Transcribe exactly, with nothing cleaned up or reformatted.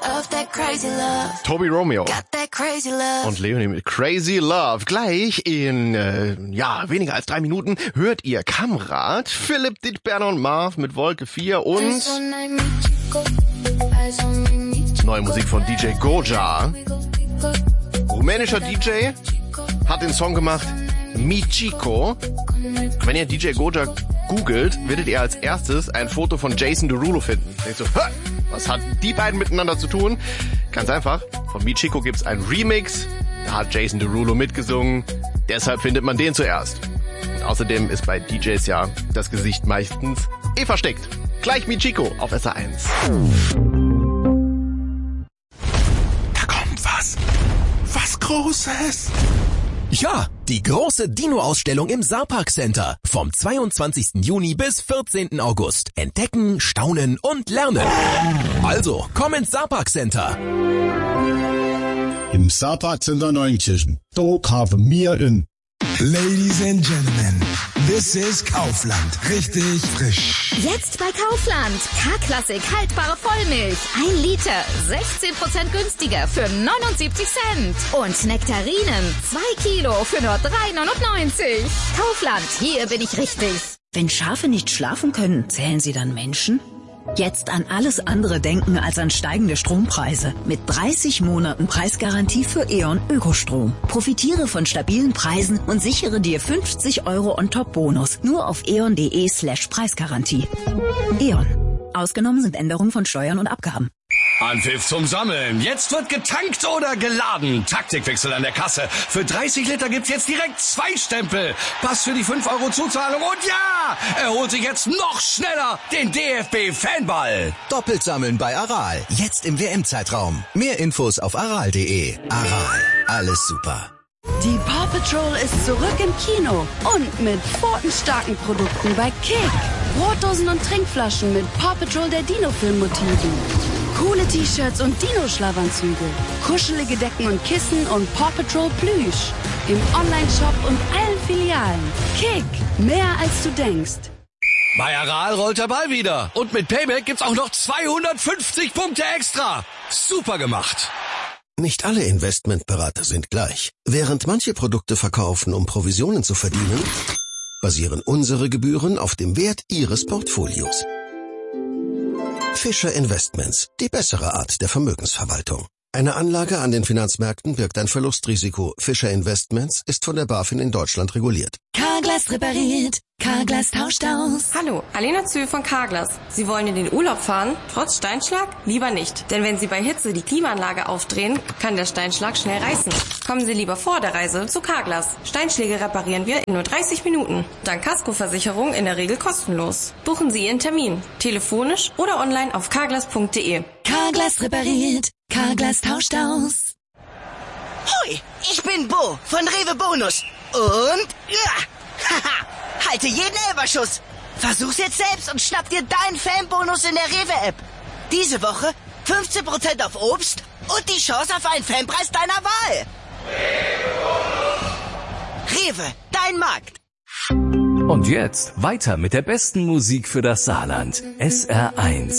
Toby Romeo und Leonie mit Crazy Love. Gleich in, äh, ja, weniger als drei Minuten hört ihr Kamrat, Philipp, Dietberner und Marv mit Wolke vier und neue Musik von D J Goja. Rumänischer D J hat den Song gemacht Mi Chico. Wenn ihr D J Goja googelt, werdet ihr als erstes ein Foto von Jason Derulo finden. Denkt so, was hat die beiden miteinander zu tun? Ganz einfach, von Mi Chico gibt's einen Remix, da hat Jason Derulo mitgesungen, deshalb findet man den zuerst. Und außerdem ist bei D Js ja das Gesicht meistens eh versteckt. Gleich Mi Chico auf S R eins. Da kommt was. Was Großes. Ja, die große Dino-Ausstellung im Saarpark Center. Vom zweiundzwanzigsten Juni bis vierzehnten August. Entdecken, staunen und lernen. Also, komm ins Saarpark Center. Im Saarpark Center Neunkirchen. Dort haben wir in. Ladies and Gentlemen, this is Kaufland. Richtig frisch. Jetzt bei Kaufland. K-Klassik haltbare Vollmilch. Ein Liter. sechzehn Prozent günstiger für neunundsiebzig Cent. Und Nektarinen. Zwei Kilo für nur drei neunundneunzig. Kaufland. Hier bin ich richtig. Wenn Schafe nicht schlafen können, zählen sie dann Menschen? Jetzt an alles andere denken als an steigende Strompreise. Mit dreißig Monaten Preisgarantie für E.ON Ökostrom. Profitiere von stabilen Preisen und sichere dir fünfzig Euro On-Top-Bonus. Nur auf eon.de slash Preisgarantie. E.ON. Ausgenommen sind Änderungen von Steuern und Abgaben. Anpfiff zum Sammeln. Jetzt wird getankt oder geladen. Taktikwechsel an der Kasse. Für dreißig Liter gibt's jetzt direkt zwei Stempel. Pass für die fünf Euro Zuzahlung. Und ja, er holt sich jetzt noch schneller den D F B-Fanball. Doppelt sammeln bei Aral. Jetzt im W M-Zeitraum. Mehr Infos auf aral punkt de. Aral. Alles super. Die Paw Patrol ist zurück im Kino und mit pfotenstarken Produkten bei Kick. Brotdosen und Trinkflaschen mit Paw Patrol der Dino-Film-Motiven. Coole T-Shirts und Dino-Schlafanzüge. Kuschelige Decken und Kissen und Paw Patrol Plüsch. Im Online-Shop und allen Filialen. Kick. Mehr als du denkst. Bei Aral rollt der Ball wieder. Und mit Payback gibt's auch noch zweihundertfünfzig Punkte extra. Super gemacht. Nicht alle Investmentberater sind gleich. Während manche Produkte verkaufen, um Provisionen zu verdienen, basieren unsere Gebühren auf dem Wert Ihres Portfolios. Fischer Investments, die bessere Art der Vermögensverwaltung. Eine Anlage an den Finanzmärkten birgt ein Verlustrisiko. Fischer Investments ist von der BaFin in Deutschland reguliert. Carglass repariert, Carglass tauscht aus. Hallo, Alena Zühl von Carglass. Sie wollen in den Urlaub fahren? Trotz Steinschlag? Lieber nicht. Denn wenn Sie bei Hitze die Klimaanlage aufdrehen, kann der Steinschlag schnell reißen. Kommen Sie lieber vor der Reise zu Carglass. Steinschläge reparieren wir in nur dreißig Minuten. Dank Kaskoversicherung in der Regel kostenlos. Buchen Sie Ihren Termin. Telefonisch oder online auf carglass punkt de. Carglass repariert, Carglass tauscht aus. Hoi, ich bin Bo von Rewe Bonus. Und ja, haha, halte jeden Elberschuss. Versuch's jetzt selbst und schnapp dir deinen Fanbonus in der Rewe-App. Diese Woche fünfzehn Prozent auf Obst und die Chance auf einen Fanpreis deiner Wahl. Rewe, dein Markt. Und jetzt weiter mit der besten Musik für das Saarland. S R eins.